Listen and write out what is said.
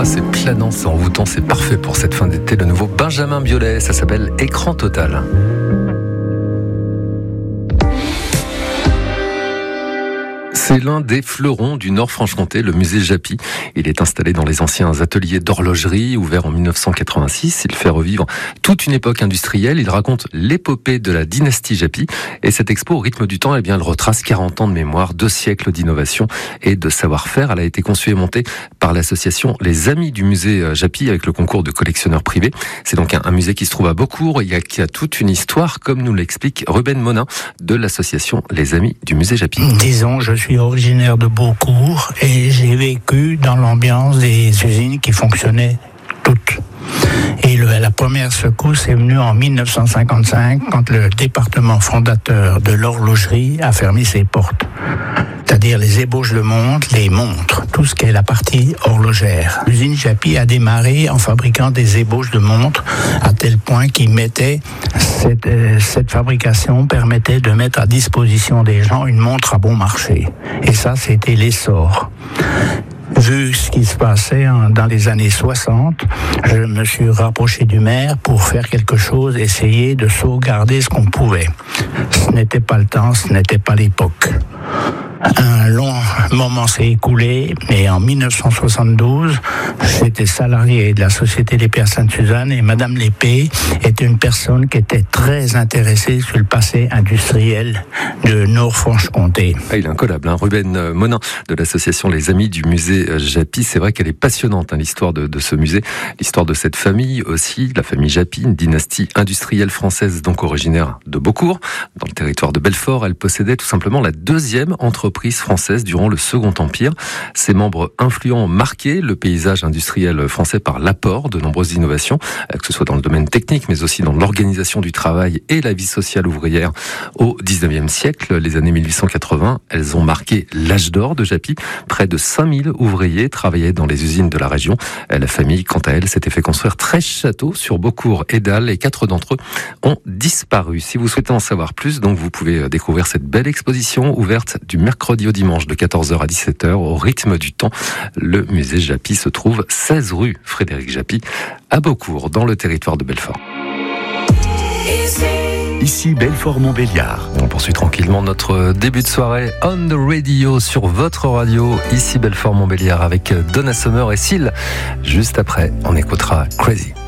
c'est planant, c'est envoûtant, c'est parfait pour cette fin d'été. Le nouveau Benjamin Biolay, ça s'appelle Écran Total. C'est l'un des fleurons du Nord-Franche-Comté, le musée Japy. Il est installé dans les anciens ateliers d'horlogerie, ouverts en 1986. Il fait revivre toute une époque industrielle. Il raconte l'épopée de la dynastie Japy. Et cette expo, au rythme du temps, elle retrace 40 ans de mémoire, 2 siècles d'innovation et de savoir-faire. Elle a été conçue et montée par l'association Les Amis du musée Japy avec le concours de collectionneurs privés. C'est donc un musée qui se trouve à Beaucourt. Il y a toute une histoire, comme nous l'explique Ruben Monin de l'association Les Amis du musée Japy. Disons, je suis originaire de Beaucourt et j'ai vécu dans l'ambiance des usines qui fonctionnaient toutes. Et la première secousse est venue en 1955 quand le département fondateur de l'horlogerie a fermé ses portes. C'est-à-dire les ébauches de montres, les montres, tout ce qui est la partie horlogère. L'usine Japy a démarré en fabriquant des ébauches de montres à tel point qu'ils mettaient cette fabrication permettait de mettre à disposition des gens une montre à bon marché. Et ça, c'était l'essor. Vu ce qui se passait dans les années 60, je me suis rapproché du maire pour faire quelque chose, essayer de sauvegarder ce qu'on pouvait. Ce n'était pas le temps, ce n'était pas l'époque. Un long moment s'est écoulé et en 1972, j'étais salarié de la Société des Pères Sainte-Suzanne et Madame Lépée était une personne qui était très intéressée sur le passé industriel de Nord-Franche-Comté. Il est incollable, Ruben Monin de l'association Les Amis du musée Japy. C'est vrai qu'elle est passionnante, l'histoire de ce musée, l'histoire de cette famille aussi, la famille Japy, une dynastie industrielle française donc originaire de Beaucourt, dans le territoire de Belfort. Elle possédait tout simplement la 2e entreprise française durant le Second Empire. Ses membres influents ont marqué le paysage industriel français par l'apport de nombreuses innovations, que ce soit dans le domaine technique, mais aussi dans l'organisation du travail et la vie sociale ouvrière au 19e siècle. Les années 1880, elles ont marqué l'âge d'or de Japy. Près de 5000 ouvriers travaillaient dans les usines de la région. La famille, quant à elle, s'était fait construire 13 châteaux sur Beaucourt et Dalles et 4 d'entre eux ont disparu. Si vous souhaitez en savoir plus, donc vous pouvez découvrir cette belle exposition ouverte du mercredi au dimanche de 14h à 17h au rythme du temps. Le musée Japy se trouve 16 rue Frédéric Japy à Beaucourt, dans le territoire de Belfort. Ici Belfort-Montbéliard. On poursuit tranquillement notre début de soirée on the radio sur votre radio. Ici Belfort-Montbéliard avec Donna Summer et Seal. Juste après, on écoutera Crazy.